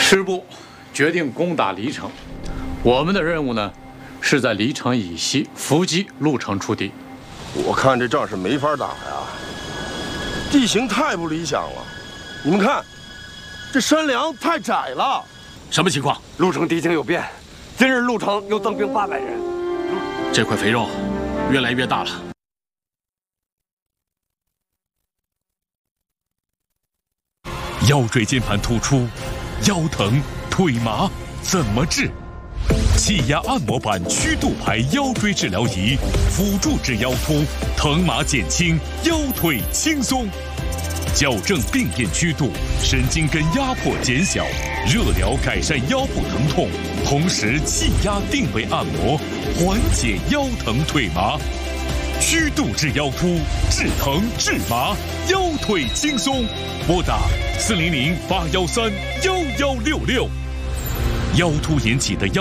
师部决定攻打黎城，我们的任务呢，是在黎城以西伏击鹿城出敌。 我看这仗是没法打呀，地形太不理想了。你们看，这山梁太窄了。 什么情况？ 鹿城敌情有变，今日鹿城又增兵800人。 这块肥肉越来越大了。 腰椎间盘突出，腰疼腿麻怎么治？气压按摩板曲度牌腰椎治疗仪，辅助治腰突，疼麻减轻，腰腿轻松。矫正病变曲度，神经根压迫减小，热疗改善腰部疼痛，同时气压定位按摩，缓解腰疼腿麻。曲度治腰突，治疼治麻，腰腿轻松。拨打400-813-1166。腰突引起的腰